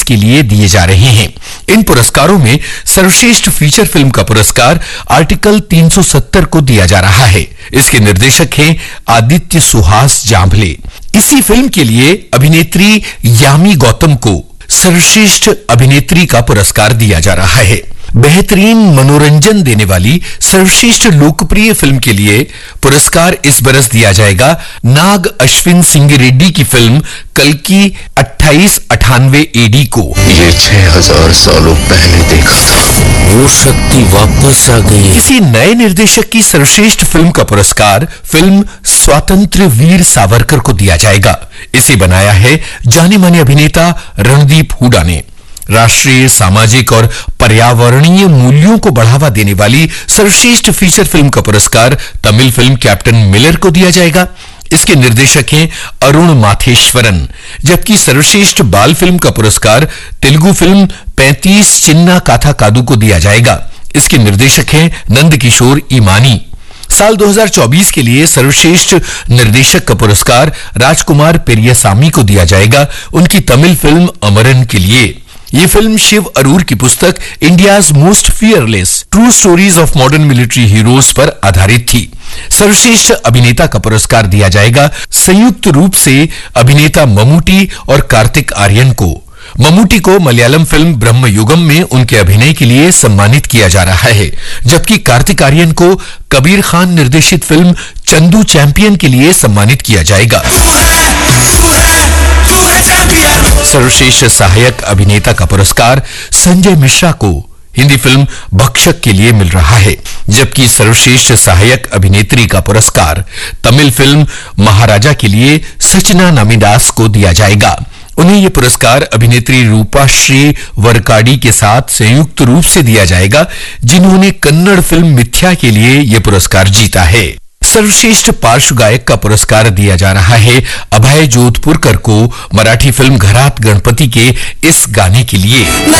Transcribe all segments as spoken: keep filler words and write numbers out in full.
के लिए दिए जा रहे हैं। इन पुरस्कारों में सर्वश्रेष्ठ फीचर फिल्म का पुरस्कार आर्टिकल तीन सौ सत्तर को दिया जा रहा है। इसके निर्देशक हैं आदित्य सुहास जांभले। इसी फिल्म के लिए अभिनेत्री यामी गौतम को सर्वश्रेष्ठ अभिनेत्री का पुरस्कार दिया जा रहा है। बेहतरीन मनोरंजन देने वाली सर्वश्रेष्ठ लोकप्रिय फिल्म के लिए पुरस्कार इस बरस दिया जाएगा नाग अश्विन सिंह रेड्डी की फिल्म कल्कि अट्ठाईस अठानवे एडी को। ये छह हजार सालों पहले देखा था, वो शक्ति वापस आ गई। किसी नए निर्देशक की सर्वश्रेष्ठ फिल्म का पुरस्कार फिल्म स्वातंत्र्य वीर सावरकर को दिया जाएगा। इसे बनाया है जाने माने अभिनेता रणदीप हुडा ने। राष्ट्रीय, सामाजिक और पर्यावरणीय मूल्यों को बढ़ावा देने वाली सर्वश्रेष्ठ फीचर फिल्म का पुरस्कार तमिल फिल्म कैप्टन मिलर को दिया जाएगा। इसके निर्देशक हैं अरुण माथेश्वरन। जबकि सर्वश्रेष्ठ बाल फिल्म का पुरस्कार तेलुगु फिल्म पैंतीस चिन्ना काथा कादू को दिया जाएगा। इसके निर्देशक हैं नंदकिशोर ईमानी। साल दो हज़ार चौबीस के लिए सर्वश्रेष्ठ निर्देशक का पुरस्कार राजकुमार पेरियासामी को दिया जाएगा, उनकी तमिल फिल्म अमरन के लिए। ये फिल्म शिव अरूर की पुस्तक India's most fearless true stories of modern military heroes पर आधारित थी। सर्वश्रेष्ठ अभिनेता का पुरस्कार दिया जाएगा संयुक्त रूप से अभिनेता ममूटी और कार्तिक आर्यन को। ममूटी को मलयालम फिल्म ब्रह्मयुगम में उनके अभिनय के लिए सम्मानित किया जा रहा है, जबकि कार्तिक आर्यन को कबीर खान निर्देशित फिल्म चंदू चैंपियन के लिए सम्मानित किया जाएगा। सर्वश्रेष्ठ सहायक अभिनेता का पुरस्कार संजय मिश्रा को हिंदी फिल्म भक्षक के लिए मिल रहा है, जबकि सर्वश्रेष्ठ सहायक अभिनेत्री का पुरस्कार तमिल फिल्म महाराजा के लिए सचना नामिदास को दिया जाएगा। उन्हें यह पुरस्कार अभिनेत्री रूपाश्री वरकाडी के साथ संयुक्त रूप से दिया जाएगा, जिन्होंने कन्नड़ फिल्म मिथ्या के लिए यह पुरस्कार जीता है। सर्वश्रेष्ठ पार्श्व गायक का पुरस्कार दिया जा रहा है अभय जोधपुरकर को मराठी फिल्म घरात गणपति के इस गाने के लिए।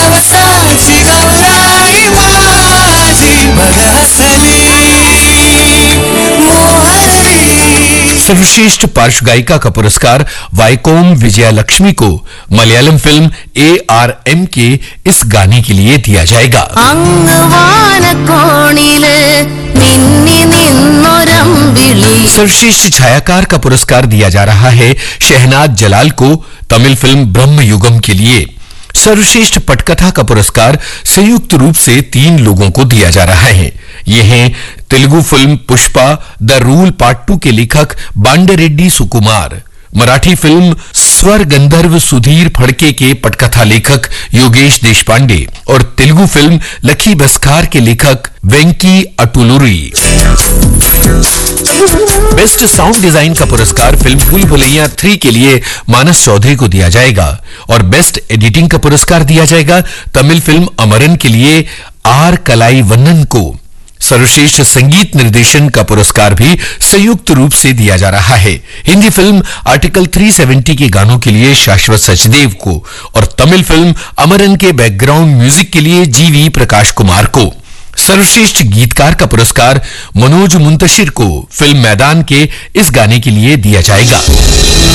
सर्वश्रेष्ठ पार्श्व गायिका का पुरस्कार वाइकोम विजयालक्ष्मी को Malayalam film A R M के इस गाने के लिए दिया जाएगा। सर्वश्रेष्ठ छायाकार का पुरस्कार दिया जा रहा है शहनाज जलाल को तमिल फिल्म ब्रह्मयुगम के लिए। सर्वश्रेष्ठ पटकथा का पुरस्कार संयुक्त रूप से तीन लोगों को दिया जा रहा है। ये हैं Telugu film Pushpa the rule part two के लेखक बांडे रेड्डी सुकुमार, मराठी फिल्म स्वर गंधर्व सुधीर फड़के के पटकथा लेखक योगेश देशपांडे और तेलुगु फिल्म लखी बस्खार के लेखक वेंकी अटुलुरी। बेस्ट साउंड डिजाइन का पुरस्कार फिल्म भूल भुलैया थ्री के लिए मानस चौधरी को दिया जाएगा और बेस्ट एडिटिंग का पुरस्कार दिया जाएगा तमिल फिल्म अमरन के लिए आर कलाईवन्नन को। सर्वश्रेष्ठ संगीत निर्देशन का पुरस्कार भी संयुक्त रूप से दिया जा रहा है हिंदी फिल्म आर्टिकल तीन सौ सत्तर के गानों के लिए शाश्वत सचदेव को और तमिल फिल्म अमरन के बैकग्राउंड म्यूजिक के लिए जीवी प्रकाश कुमार को। सर्वश्रेष्ठ गीतकार का पुरस्कार मनोज मुंतशिर को फिल्म मैदान के इस गाने के लिए दिया जाएगा।